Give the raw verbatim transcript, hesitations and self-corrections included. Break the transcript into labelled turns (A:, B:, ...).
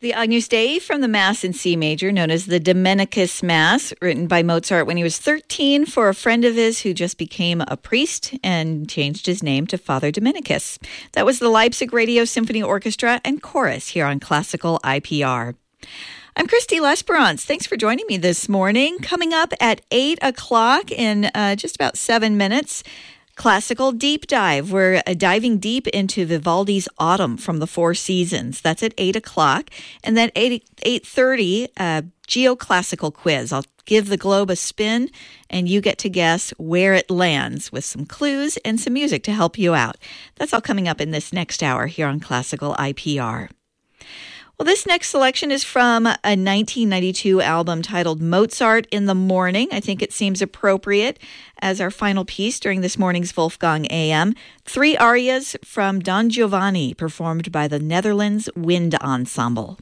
A: The Agnus Dei from the Mass in C major, known as the Dominicus Mass, written by Mozart when he was thirteen for a friend of his who just became a priest and changed his name to Father Dominicus. That was the Leipzig Radio Symphony Orchestra and Chorus here on Classical I P R. I'm Christy Lesperance. Thanks for joining me this morning. Coming up at eight o'clock in uh, just about seven minutes, Classical Deep Dive. We're uh, diving deep into Vivaldi's Autumn from the Four Seasons. That's at eight o'clock. And then eight, eight thirty, uh, Geoclassical Quiz. I'll give the globe a spin, and you get to guess where it lands with some clues and some music to help you out. That's all coming up in this next hour here on Classical I P R. Well, this next selection is from a nineteen ninety-two album titled Mozart in the Morning. I think it seems appropriate as our final piece during this morning's Wolfgang A M. Three arias from Don Giovanni, performed by the Netherlands Wind Ensemble.